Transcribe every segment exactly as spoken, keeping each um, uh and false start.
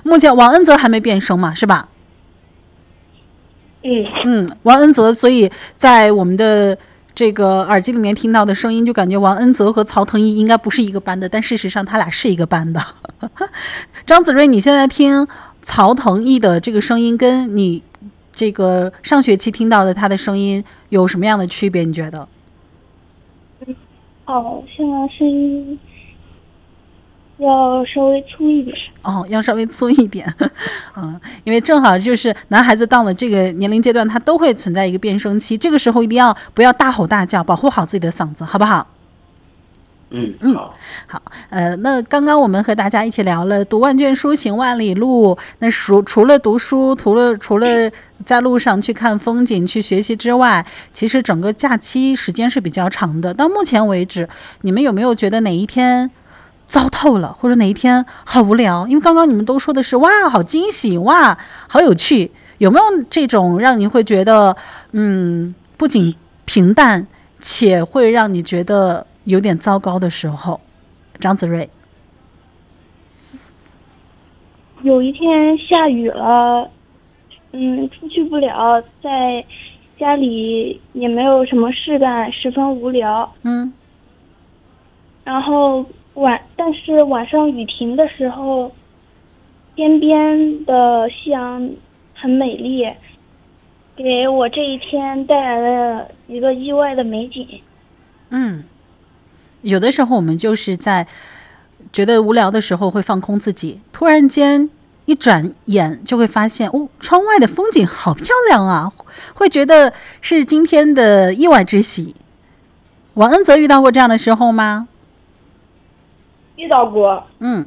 目前王恩泽还没变声嘛，是吧？ 嗯嗯，王恩泽，所以在我们的这个耳机里面听到的声音，就感觉王恩泽和曹腾一应该不是一个班的，但事实上他俩是一个班的。张子睿，你现在听曹腾一的这个声音，跟你这个上学期听到的他的声音有什么样的区别？你觉得？ 好像声音要稍微粗一点。 哦，要稍微粗一点。嗯，因为正好就是男孩子到了这个年龄阶段，他都会存在一个变声期，这个时候一定要不要大吼大叫，保护好自己的嗓子，好不好？ 嗯嗯， 好， 好，呃，那刚刚我们和大家一起聊了读万卷书行万里路，那除除了读书，除了除了在路上去看风景、去学习之外，其实整个假期时间是比较长的。到目前为止，你们有没有觉得哪一天糟透了，或者哪一天好无聊？因为刚刚你们都说的是哇，好惊喜，哇，好有趣，有没有这种让你会觉得，嗯，不仅平淡，且会让你觉得有点糟糕的时候？张子睿。 有一天下雨了，嗯，出去不了，在家里也没有什么事干，十分无聊。 嗯然后晚，但是晚上雨停的时候，天边的夕阳很美丽，给我这一天带来了一个意外的美景。 嗯，有的时候我们就是在觉得无聊的时候会放空自己，突然间一转眼就会发现，哦，窗外的风景好漂亮啊，会觉得是今天的意外之喜。王恩泽遇到过这样的时候吗？ 遇到过。 嗯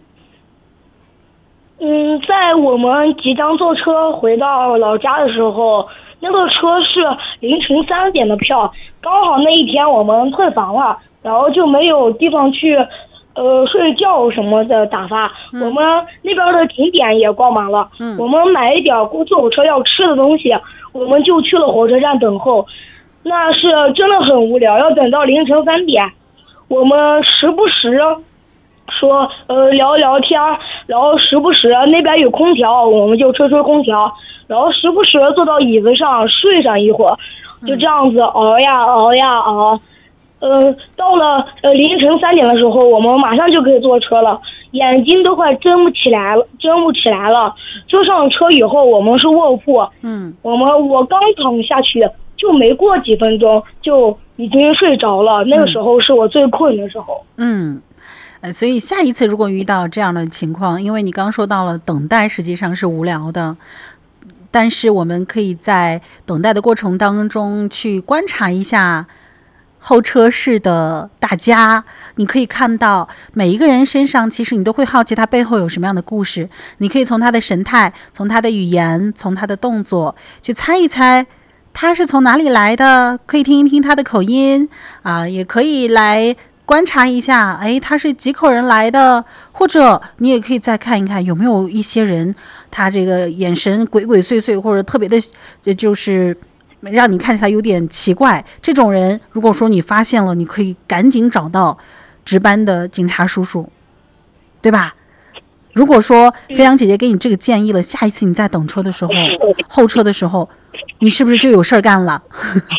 嗯，在我们即将坐车回到老家的时候，那个车是凌晨三点的票，刚好那一天我们退房了，然后就没有地方去呃睡觉什么的打发。 嗯、 我们那边的景点也逛完了， 嗯、 我们买一点过坐火车要吃的东西，我们就去了火车站等候。那是真的很无聊，要等到凌晨三点。我们时不时说呃聊聊天，然后时不时那边有空调，我们就吹吹空调，然后时不时坐到椅子上睡上一会儿，就这样子熬呀熬呀熬。呃，到了呃凌晨三点的时候，我们马上就可以坐车了，眼睛都快睁不起来了，睁不起来了。坐上车以后，我们是卧铺， 嗯， 我们我刚躺下去就没过几分钟就已经睡着了，那个时候是我最困的时候。 嗯。呃，所以下一次如果遇到这样的情况，因为你刚说到了等待实际上是无聊的，但是我们可以在等待的过程当中去观察一下候车室的大家，你可以看到每一个人身上其实你都会好奇他背后有什么样的故事，你可以从他的神态，从他的语言，从他的动作去猜一猜他是从哪里来的，可以听一听他的口音啊，也可以来观察一下，哎，他是几口人来的，或者你也可以再看一看有没有一些人，他这个眼神鬼鬼祟祟，或者特别的，就是让你看起来有点奇怪。这种人，如果说你发现了，你可以赶紧找到值班的警察叔叔，对吧？如果说飞扬姐姐给你这个建议了，下一次你在等车的时候，候车的时候，你是不是就有事儿干了？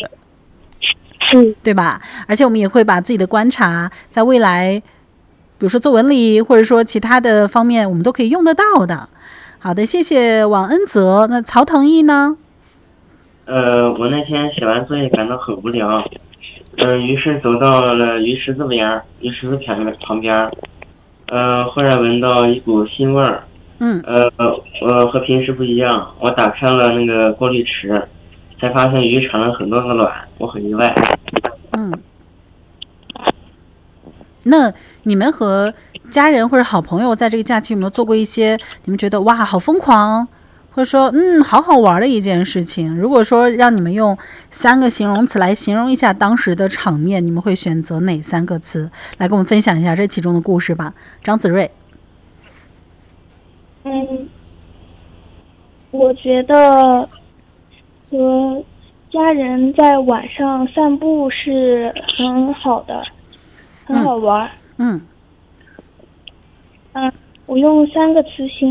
对吧？而且我们也会把自己的观察在未来，比如说作文里，或者说其他的方面，我们都可以用得到的。好的，谢谢王恩泽。那曹腾毅呢？ 呃，我那天写完作业感到很无聊，嗯、呃，于是走到了鱼池子边，鱼池子旁边旁边，呃，忽然闻到一股腥味儿。 嗯。 呃，呃，和平时不一样，我打开了那个过滤池。才发现鱼产了很多个卵，我很意外。 嗯，那你们和家人或者好朋友在这个假期有没有做过一些你们觉得哇好疯狂，或者说嗯好好玩的一件事情？如果说让你们用三个形容词来形容一下当时的场面，你们会选择哪三个词来跟我们分享一下这其中的故事吧？张子睿。 嗯，我觉得和家人在晚上散步是很好的，很好玩。 嗯。 嗯，我用三个词形